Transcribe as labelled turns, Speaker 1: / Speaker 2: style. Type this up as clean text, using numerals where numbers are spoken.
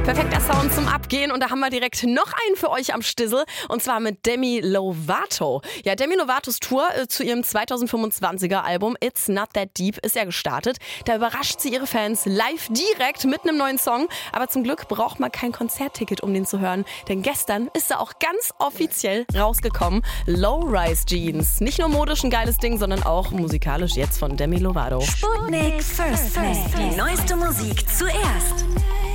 Speaker 1: Perfekter Sound zum Abgehen und da haben wir direkt noch einen für euch am Stissel und zwar mit Demi Lovato. Ja, Demi Lovatos Tour zu ihrem 2025er Album It's Not That Deep ist ja gestartet. Da überrascht sie ihre Fans live direkt mit einem neuen Song, aber zum Glück braucht man kein Konzertticket, um den zu hören, denn gestern ist er auch ganz offiziell rausgekommen. Low-Rise Jeans. Nicht nur modisch ein geiles Ding, sondern auch musikalisch jetzt von Demi Lovato.
Speaker 2: Sputnik First Play. Die neueste Musik zuerst.